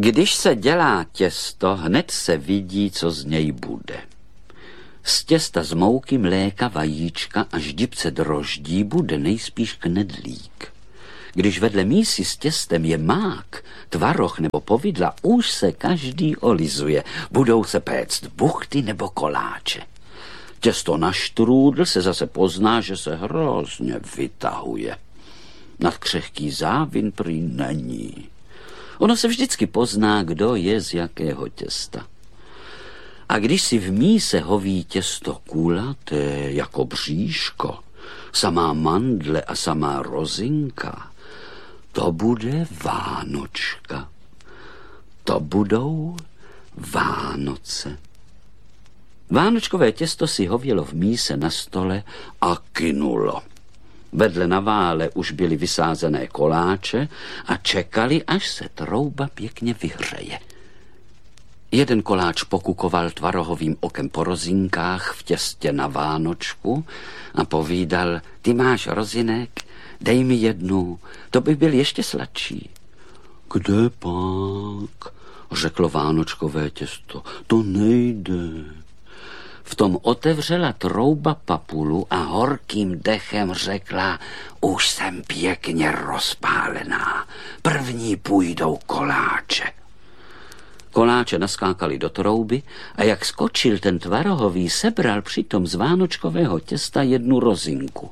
Když se dělá těsto, hned se vidí, co z něj bude. Z těsta z mouky, mléka, vajíčka a ždibce droždí bude nejspíš knedlík. Když vedle mísy s těstem je mák, tvaroh nebo povidla, už se každý olizuje. Budou se péct buchty nebo koláče. Těsto na štrůdl se zase pozná, že se hrozně vytahuje. Nad křehký závin prý není. Ono se vždycky pozná, kdo je z jakého těsta. A když si v míse hoví těsto kulaté jako bříško, samá mandle a samá rozinka, to bude Vánočka. To budou Vánoce. Vánočkové těsto si hovělo v míse na stole a kynulo. Vedle na vále už byly vysázené koláče a čekali, až se trouba pěkně vyhřeje. Jeden koláč pokukoval tvarohovým okem po rozinkách v těstě na Vánočku a povídal: ty máš rozinek, dej mi jednu, to by byl ještě sladší. Kde pak, řeklo vánočkové těsto, to nejde. V tom otevřela trouba papulu a horkým dechem řekla: už jsem pěkně rozpálená, první půjdou koláče. Koláče naskákali do trouby a jak skočil ten tvarohový, sebral přitom z vánočkového těsta jednu rozinku.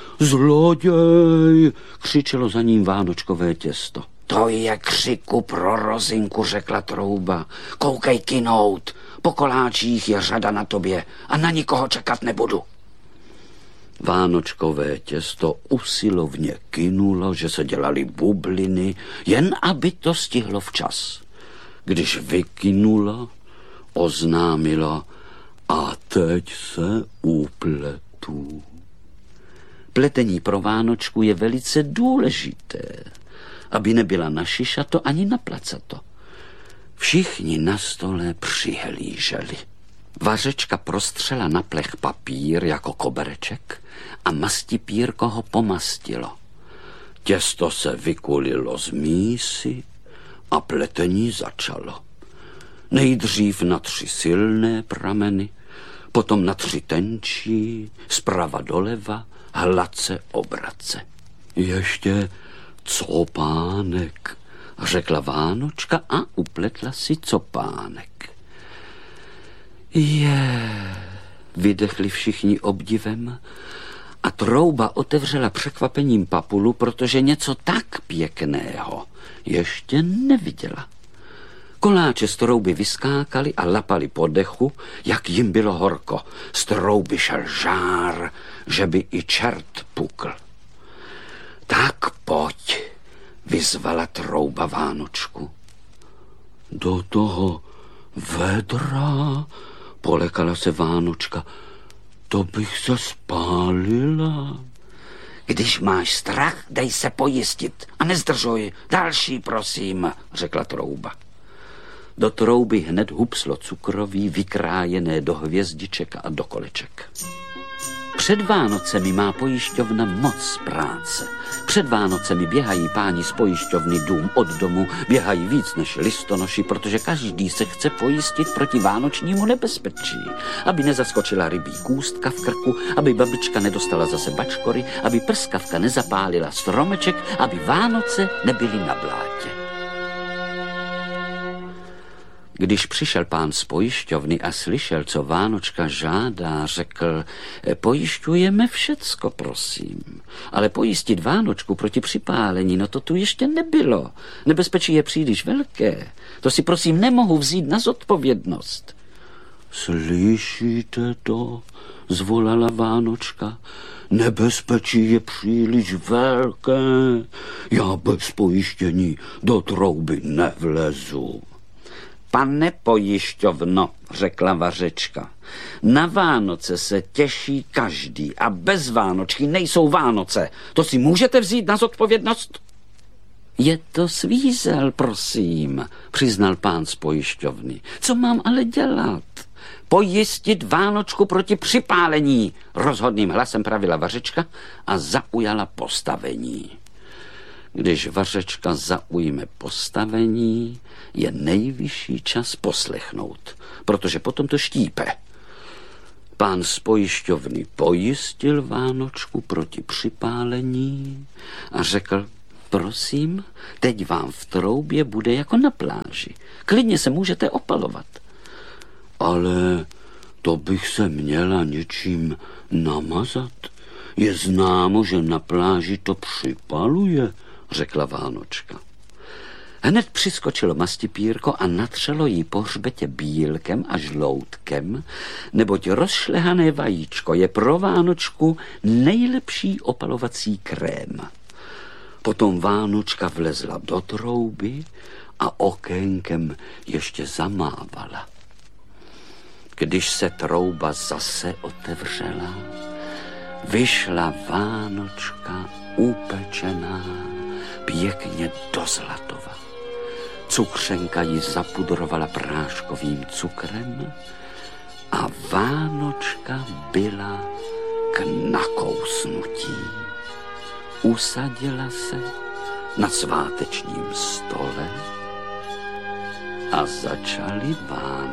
Zloděj, křičelo za ním vánočkové těsto. To je křiku pro rozinku, řekla trouba. Koukej kynout, po koláčích je řada na tobě a na nikoho čekat nebudu. Vánočkové těsto usilovně kynulo, že se dělaly bubliny, jen aby to stihlo včas. Když vykynulo, oznámilo: a teď se upletu. Pletení pro Vánočku je velice důležité, aby nebyla na šišato ani na placato. Všichni na stole přihlíželi. Vařečka prostřela na plech papír jako kobereček a mastipírko ho pomastilo. Těsto se vykulilo z mísy a pletení začalo. Nejdřív na 3 silné prameny, potom na 3 tenčí, zprava doleva, hladce obrace. Ještě copánek, řekla Vánočka a upletla si copánek. Vydechli všichni obdivem a trouba otevřela překvapením papulu, protože něco tak pěkného ještě neviděla. Koláče z trouby vyskákali a lapali po dechu, jak jim bylo horko. Z trouby šel žár, že by i čert pukl. Tak pojď, vyzvala trouba Vánočku. Do toho vedra, polekala se Vánočka, to bych se spálila. Když máš strach, dej se pojistit a nezdržuj. Další, prosím, řekla trouba. Do trouby hned hupslo cukroví, vykrájené do hvězdiček a do koleček. Před Vánocemi má pojišťovna moc práce. Před Vánocemi běhají páni z pojišťovny dům od domu, běhají víc než listonoši, protože každý se chce pojistit proti vánočnímu nebezpečí. Aby nezaskočila rybí kůstka v krku, aby babička nedostala zase bačkory, aby prskavka nezapálila stromeček, aby Vánoce nebyly na blátě. Když přišel pán z pojišťovny a slyšel, co Vánočka žádá, řekl: pojišťujeme všecko, prosím, ale pojistit Vánočku proti připálení, no to tu ještě nebylo. Nebezpečí je příliš velké. To si prosím nemohu vzít na zodpovědnost. Slyšíte to? Zvolala Vánočka. Nebezpečí je příliš velké. Já bez pojištění do trouby nevlezu. Pane pojišťovno, řekla vařečka, na Vánoce se těší každý a bez Vánočky nejsou Vánoce. To si můžete vzít na zodpovědnost? Je to svízel, prosím, přiznal pán z pojišťovny. Co mám ale dělat? Pojistit Vánočku proti připálení, rozhodným hlasem pravila vařečka a zaujala postavení. Když vařečka zaujme postavení, je nejvyšší čas poslechnout, protože potom to štípe. Pán z pojišťovny pojistil Vánočku proti připálení a řekl: prosím, teď vám v troubě bude jako na pláži. Klidně se můžete opalovat. Ale to bych se měla něčím namazat. Je známo, že na pláži to připaluje, řekla Vánočka. Hned přiskočilo mastipírko a natřelo jí po hřbetě bílkem a žloutkem, neboť rozšlehané vajíčko je pro Vánočku nejlepší opalovací krém. Potom Vánočka vlezla do trouby a okénkem ještě zamávala. Když se trouba zase otevřela, vyšla Vánočka upečená pěkně do zlatova. Cukřenka ji zapudrovala práškovým cukrem a Vánočka byla k nakousnutí. Usadila se na svátečním stole a začaly Vánoce.